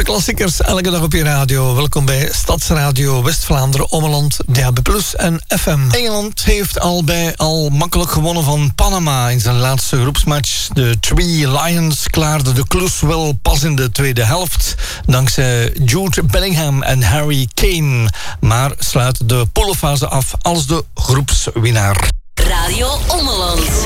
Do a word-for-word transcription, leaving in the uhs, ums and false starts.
klassiekers elke dag op je radio. Welkom bij Stadsradio West-Vlaanderen, Ommeland, D A B plus en F M. Engeland heeft al bij al makkelijk gewonnen van Panama in zijn laatste groepsmatch. De Three Lions klaarden de klus wel pas in de tweede helft, dankzij Jude Bellingham en Harry Kane, maar sluit de poolfase af als de groepswinnaar. Radio Ommeland.